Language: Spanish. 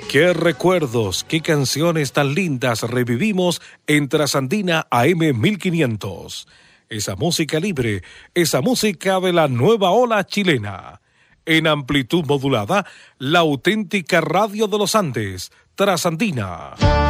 Qué recuerdos, qué canciones tan lindas revivimos en Trasandina AM 1500. Esa música libre, esa música de la nueva ola chilena. En amplitud modulada, la auténtica radio de los Andes, Trasandina.